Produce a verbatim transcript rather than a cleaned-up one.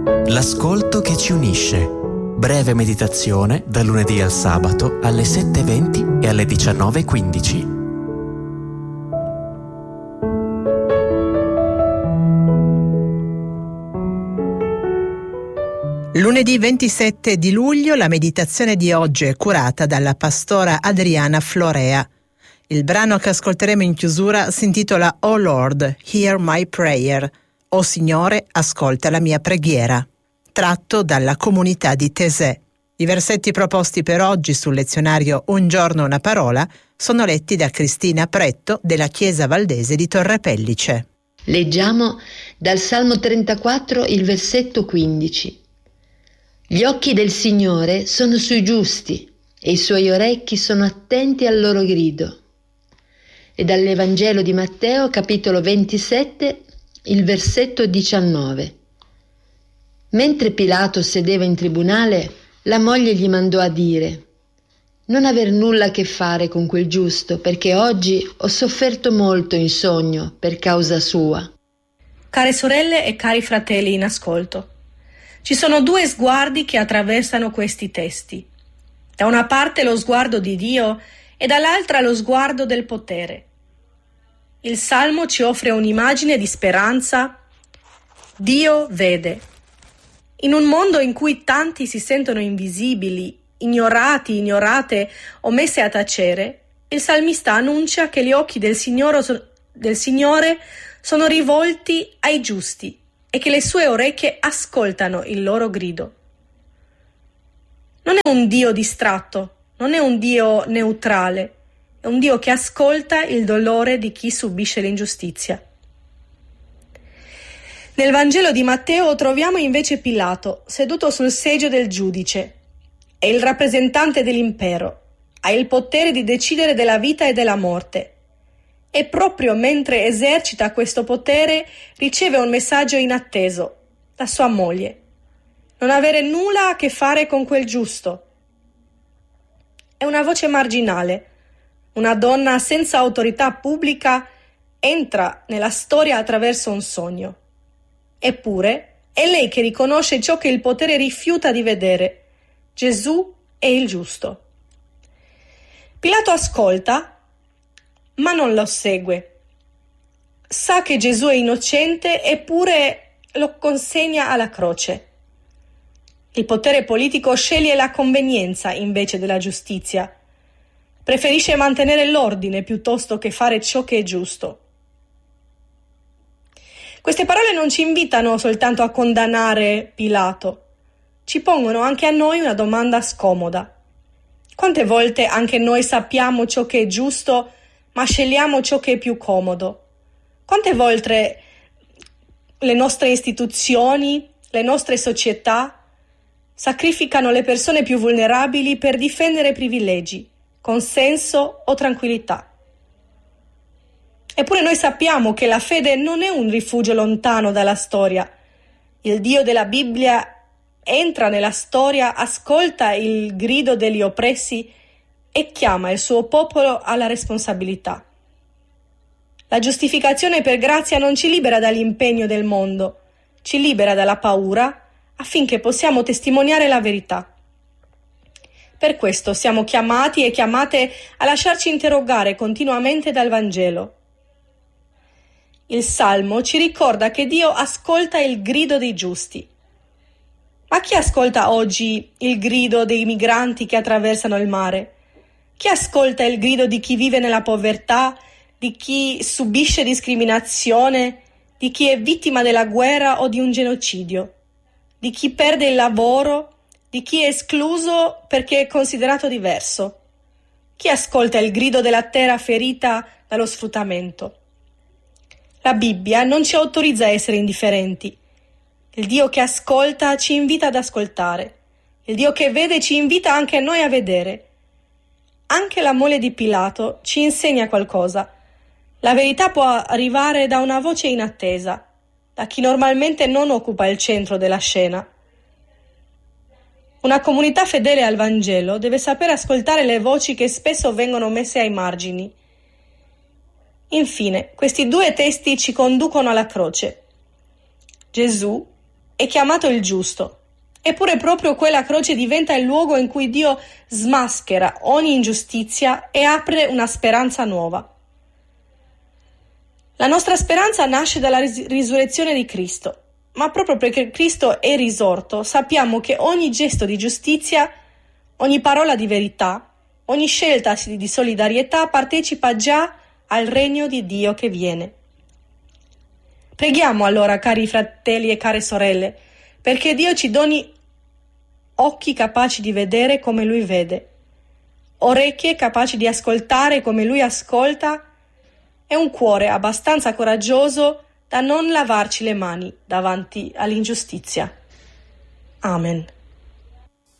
L'ascolto che ci unisce. Breve meditazione dal lunedì al sabato alle sette e venti e alle diciannove e quindici. Lunedì ventisette di luglio la meditazione di oggi è curata dalla pastora Adriana Florea. Il brano che ascolteremo in chiusura si intitola "Oh Lord, hear my prayer", "O Signore, ascolta la mia preghiera", tratto dalla comunità di Tesè. I versetti proposti per oggi sul lezionario Un giorno una parola sono letti da Cristina Pretto della Chiesa Valdese di Torre Pellice. Leggiamo dal Salmo trentaquattro il versetto quindici. Gli occhi del Signore sono sui giusti e i suoi orecchi sono attenti al loro grido. E dall'Evangelo di Matteo, capitolo ventisette, il versetto diciannove. Mentre Pilato sedeva in tribunale, la moglie gli mandò a dire: «Non aver nulla a che fare con quel giusto, perché oggi ho sofferto molto in sogno per causa sua». Care sorelle e cari fratelli in ascolto, ci sono due sguardi che attraversano questi testi. Da una parte lo sguardo di Dio e dall'altra lo sguardo del potere. Il Salmo ci offre un'immagine di speranza. Dio vede. In un mondo in cui tanti si sentono invisibili, ignorati, ignorate o messe a tacere, il salmista annuncia che gli occhi del Signore, del Signore sono rivolti ai giusti e che le sue orecchie ascoltano il loro grido. Non è un Dio distratto, non è un Dio neutrale, è un Dio che ascolta il dolore di chi subisce l'ingiustizia. Nel Vangelo di Matteo troviamo invece Pilato, seduto sul seggio del giudice. È il rappresentante dell'impero, ha il potere di decidere della vita e della morte. E proprio mentre esercita questo potere riceve un messaggio inatteso da sua moglie: non avere nulla a che fare con quel giusto. È una voce marginale. Una donna senza autorità pubblica entra nella storia attraverso un sogno. Eppure è lei che riconosce ciò che il potere rifiuta di vedere: Gesù è il giusto. Pilato ascolta, ma non lo segue. Sa che Gesù è innocente, eppure lo consegna alla croce. Il potere politico sceglie la convenienza invece della giustizia. Preferisce mantenere l'ordine piuttosto che fare ciò che è giusto. Queste parole non ci invitano soltanto a condannare Pilato, ci pongono anche a noi una domanda scomoda. Quante volte anche noi sappiamo ciò che è giusto, ma scegliamo ciò che è più comodo? Quante volte le nostre istituzioni, le nostre società sacrificano le persone più vulnerabili per difendere privilegi, consenso o tranquillità? Eppure noi sappiamo che la fede non è un rifugio lontano dalla storia. Il Dio della Bibbia entra nella storia, ascolta il grido degli oppressi e chiama il suo popolo alla responsabilità. La giustificazione per grazia non ci libera dall'impegno del mondo, ci libera dalla paura affinché possiamo testimoniare la verità. Per questo siamo chiamati e chiamate a lasciarci interrogare continuamente dal Vangelo. Il Salmo ci ricorda che Dio ascolta il grido dei giusti. Ma chi ascolta oggi il grido dei migranti che attraversano il mare? Chi ascolta il grido di chi vive nella povertà, di chi subisce discriminazione, di chi è vittima della guerra o di un genocidio, di chi perde il lavoro, di chi è escluso perché è considerato diverso? Chi ascolta il grido della terra ferita dallo sfruttamento? La Bibbia non ci autorizza a essere indifferenti. Il Dio che ascolta ci invita ad ascoltare. Il Dio che vede ci invita anche a noi a vedere. Anche la moglie di Pilato ci insegna qualcosa. La verità può arrivare da una voce inattesa, da chi normalmente non occupa il centro della scena. Una comunità fedele al Vangelo deve sapere ascoltare le voci che spesso vengono messe ai margini. Infine, questi due testi ci conducono alla croce. Gesù è chiamato il giusto. Eppure proprio quella croce diventa il luogo in cui Dio smaschera ogni ingiustizia e apre una speranza nuova. La nostra speranza nasce dalla ris- risurrezione di Cristo, ma proprio perché Cristo è risorto, sappiamo che ogni gesto di giustizia, ogni parola di verità, ogni scelta di solidarietà partecipa già al regno di Dio che viene. Preghiamo allora, cari fratelli e care sorelle, perché Dio ci doni occhi capaci di vedere come Lui vede, orecchie capaci di ascoltare come Lui ascolta e un cuore abbastanza coraggioso da non lavarci le mani davanti all'ingiustizia. Amen.